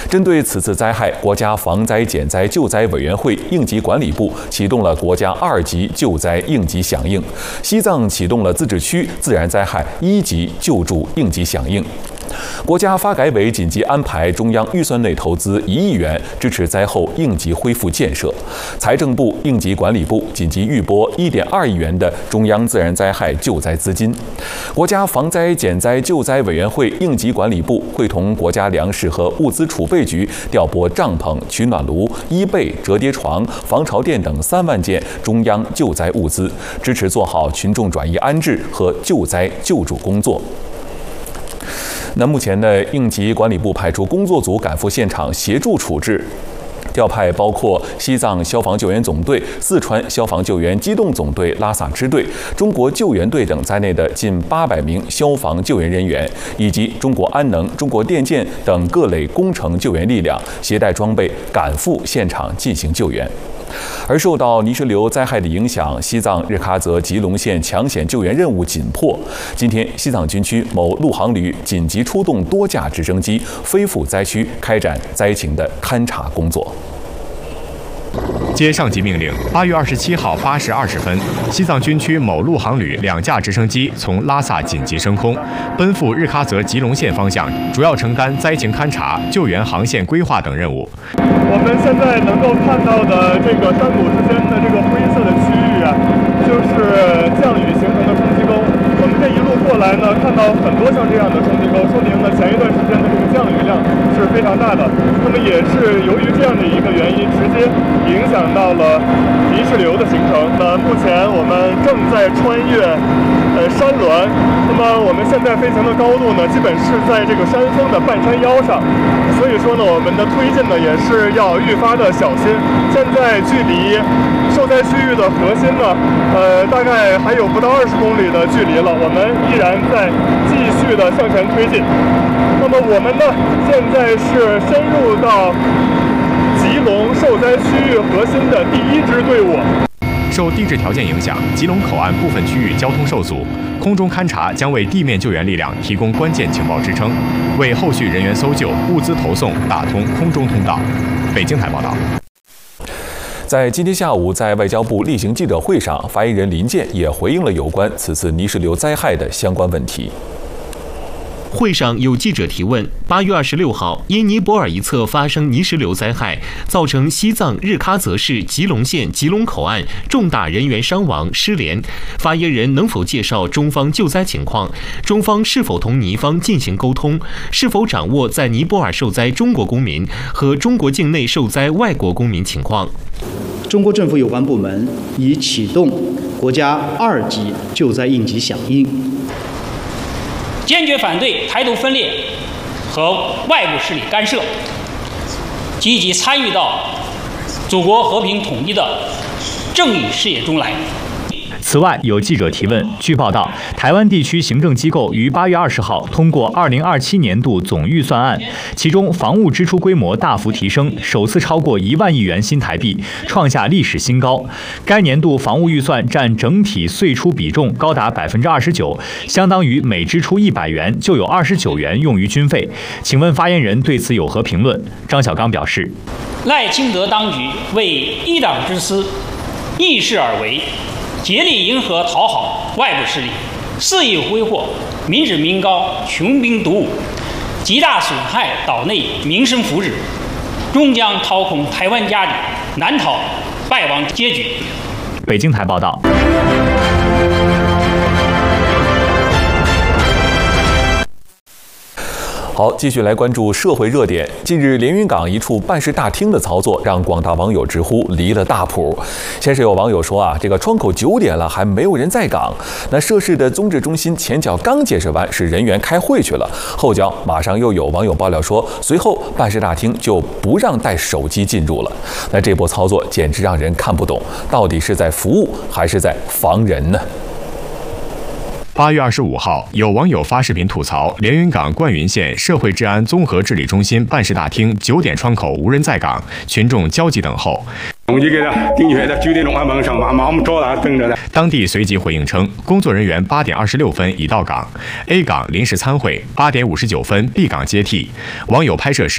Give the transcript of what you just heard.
针对此次灾害，国家防灾减灾救灾委员会应急管理部启动了国家2级救灾应急响应，西藏启动了自治区自然灾害1级救助应急响应。国家发改委紧急安排中央预算内投资1亿元，支持灾后应急恢复建设。财政部应急管理部紧急预拨1.2亿元的中央自然灾害救灾资金。国家防灾减灾救灾委员会应急管理部会同国家粮食和物资储备局调拨帐篷、取暖炉、衣被、折叠床、防潮垫等3万件中央救灾物资，支持做好群众转移安置和救灾救助工作。那目前呢，应急管理部派出工作组赶赴现场协助处置，调派包括西藏消防救援总队、四川消防救援机动总队拉萨支队、中国救援队等在内的近800名消防救援人员，以及中国安能、中国电建等各类工程救援力量，携带装备赶赴现场进行救援。而受到泥石流灾害的影响，西藏日喀则吉隆县抢险救援任务紧迫。今天，西藏军区某陆航旅紧急出动多架直升机，飞赴灾区开展灾情的勘察工作。 接上级命令，8月27号8时20分，西藏军区某陆航旅2架直升机从拉萨紧急升空，奔赴日喀则吉隆县方向，主要承担灾情勘察、救援航线规划等任务。 我们现在能够看到的这个山谷之间的这个灰色的区域啊，就是降雨形成的冲积沟。我们这一路过来呢，看到很多像这样的冲积沟，说明呢前一段时间的这个降雨量是非常大的。那么也是由于这样的一个原因，直接影响到了泥石流的形成。那目前我们正在穿越山峦，那么我们现在飞行的高度呢，基本是在这个山峰的半山腰上，所以说呢，我们的推进呢也是要愈发的小心。现在距离受灾区域的核心呢，大概还有不到20公里的距离了，我们依然在继续的向前推进。那么我们呢，现在是深入到吉隆受灾区域核心的第1支队伍。 受地质条件影响，吉隆口岸部分区域交通受阻，空中勘察将为地面救援力量提供关键情报支撑，为后续人员搜救、物资投送打通空中通道。北京台报道。 在今天下午，在外交部例行记者会上，发言人林健也回应了有关此次泥石流灾害的相关问题。 会上有记者提问：8月26号，因尼泊尔一侧发生泥石流灾害，造成西藏日喀则市吉隆县吉隆口岸重大人员伤亡失联，发言人能否介绍中方救灾情况？中方是否同尼方进行沟通？是否掌握在尼泊尔受灾中国公民和中国境内受灾外国公民情况？ 中国政府有关部门已启动国家2级救灾应急响应， 坚决反对台独分裂和外部势力干涉，积极参与到祖国和平统一的正义事业中来。 此外，有记者提问，据报道，台湾地区行政机构于8月20号通过2027年度总预算案，其中防务支出规模大幅提升，首次超过1万亿元新台币，创下历史新高。该年度防务预算占整体岁出比重高达29%，相当于每支出100元就有29元用于军费。请问发言人对此有何评论？张晓刚表示， 赖清德当局为一党之私，逆势而为，竭力迎合讨好外部势力，肆意挥霍民脂民膏、穷兵黩武，极大损害岛内民生福祉，终将掏空台湾家底，难逃败亡结局。 北京台报道。 好，继续来关注社会热点。近日，连云港一处办事大厅的操作让广大网友直呼离了大谱。先是有网友说这个窗口9点了还没有人在岗，那涉事的综治中心前脚刚解释完是人员开会去了，后脚马上又有网友爆料说，随后办事大厅就不让带手机进入了。那这波操作简直让人看不懂，到底是在服务还是在防人呢 ？8月25号，有网友发视频吐槽连云港灌云县社会治安综合治理中心办事大厅9点窗口无人在岗，群众焦急等候。当地随即回应称，工作人员8点26分已到岗 ，A 岗临时参会，8点59分 B 岗接替。网友拍摄时